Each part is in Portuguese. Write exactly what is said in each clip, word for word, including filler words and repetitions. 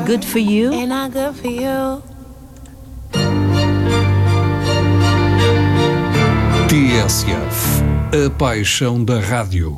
Good for you. Ain't I good for you? T S F, a paixão da rádio.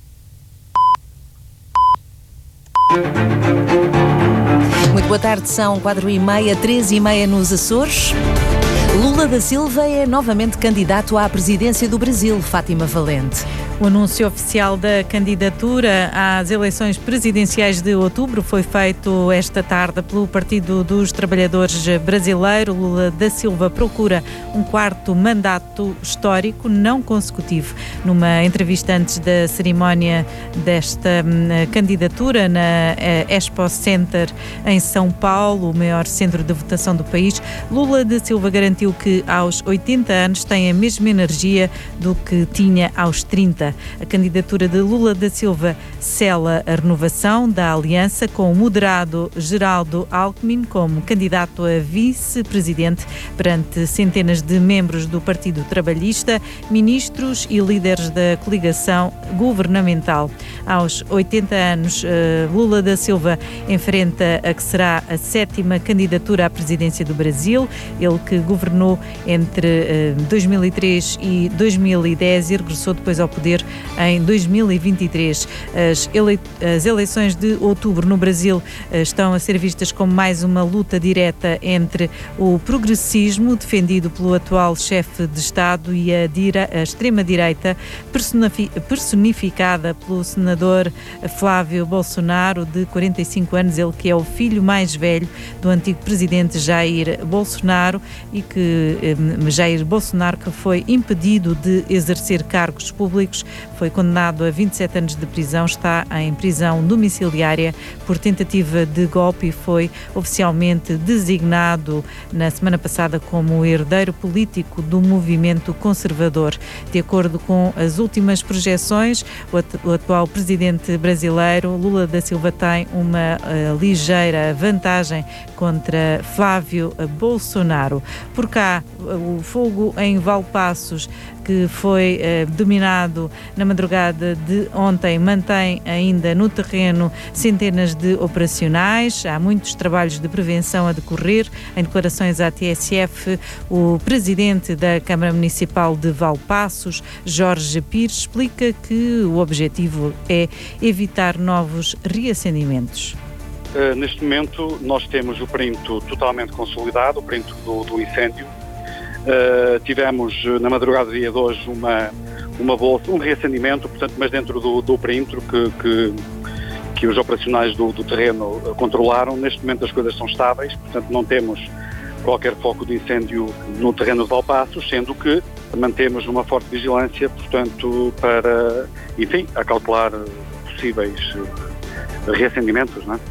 Muito boa tarde, são quatro e meia, três e meia nos Açores. Lula da Silva é novamente candidato à presidência do Brasil, Fátima Valente. O anúncio oficial da candidatura às eleições presidenciais de outubro foi feito esta tarde pelo Partido dos Trabalhadores Brasileiro. Lula da Silva procura um quarto mandato histórico não consecutivo. Numa entrevista antes da cerimónia desta hum, candidatura na eh, Expo Center em São Paulo, o maior centro de votação do país, Lula da Silva garantiu que aos oitenta anos tem a mesma energia do que tinha aos trinta. A candidatura de Lula da Silva sela a renovação da aliança com o moderado Geraldo Alckmin como candidato a vice-presidente perante centenas de membros do Partido Trabalhista, ministros e líderes da coligação governamental. Aos oitenta anos, Lula da Silva enfrenta a que será a sétima candidatura à presidência do Brasil. Ele que governou entre dois mil e três e dois mil e dez e regressou depois ao poder em dois mil e vinte e três. As, ele... As eleições de outubro no Brasil estão a ser vistas como mais uma luta direta entre o progressismo, defendido pelo atual chefe de Estado, e a, dire... a extrema-direita, personificada pelo senador Flávio Bolsonaro, de quarenta e cinco anos, ele que é o filho mais velho do antigo presidente Jair Bolsonaro e que Jair Bolsonaro que foi impedido de exercer cargos públicos, foi condenado a vinte e sete anos de prisão, está em prisão domiciliária por tentativa de golpe e foi oficialmente designado na semana passada como herdeiro político do movimento conservador. De acordo com as últimas projeções, o, at- o atual presidente brasileiro, Lula da Silva, tem uma uh, ligeira vantagem contra Flávio Bolsonaro. Por cá, o fogo em Valpaços, que foi eh, dominado na madrugada de ontem, mantém ainda no terreno centenas de operacionais. Há muitos trabalhos de prevenção a decorrer. Em declarações à T S F, o presidente da Câmara Municipal de Valpaços, Jorge Pires, explica que o objetivo é evitar novos reacendimentos. Uh, neste momento nós temos o perímetro totalmente consolidado, o perímetro do, do incêndio. Uh, tivemos na madrugada do dia de hoje uma, uma bolsa, um reacendimento, portanto, mas dentro do, do perímetro que, que, que os operacionais do, do terreno controlaram. Neste momento as coisas são estáveis, portanto não temos qualquer foco de incêndio no terreno de Valpaços, sendo que mantemos uma forte vigilância, portanto, para, enfim, acautelar possíveis reacendimentos, não é?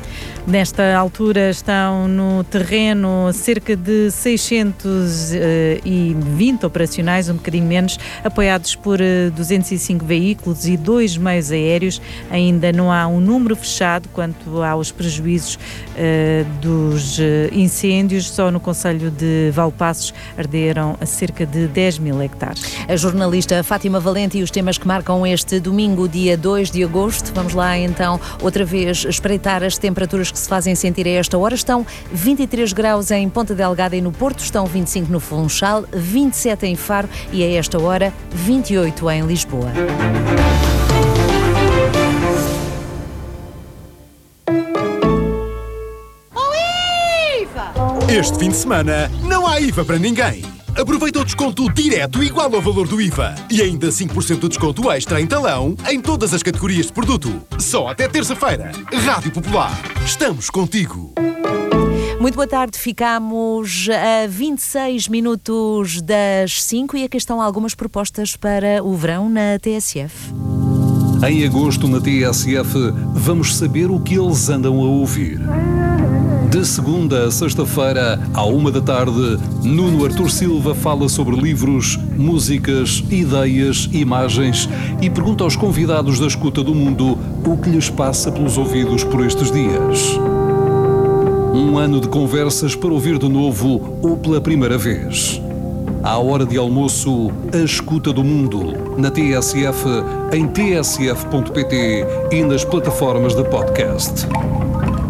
Nesta altura estão no terreno cerca de seiscentos e vinte operacionais, um bocadinho menos, apoiados por duzentos e cinco veículos e dois meios aéreos. Ainda não há um número fechado quanto aos prejuízos uh, dos incêndios. Só no concelho de Valpaços arderam cerca de dez mil hectares. A jornalista Fátima Valente e os temas que marcam este domingo, dia dois de agosto. Vamos lá então outra vez espreitar as temperaturas que se fazem sentir a esta hora. Estão vinte e três graus em Ponta Delgada e no Porto, estão vinte e cinco no Funchal, vinte e sete em Faro e a esta hora vinte e oito em Lisboa. Oh, IVA! Este fim de semana não há I V A para ninguém. Aproveita o desconto direto igual ao valor do I V A e ainda cinco por cento de desconto extra em talão em todas as categorias de produto. Só até terça-feira. Rádio Popular. Estamos contigo. Muito boa tarde, ficamos a vinte e seis minutos das cinco e aqui estão algumas propostas para o verão na T S F. Em agosto na T S F vamos saber o que eles andam a ouvir. De segunda a sexta-feira, à uma da tarde, Nuno Artur Silva fala sobre livros, músicas, ideias, imagens e pergunta aos convidados da escuta do mundo o que lhes passa pelos ouvidos por estes dias. Um ano de conversas para ouvir de novo ou pela primeira vez. À hora de almoço, a escuta do mundo, na T S F, em t s f ponto p t e nas plataformas de podcast.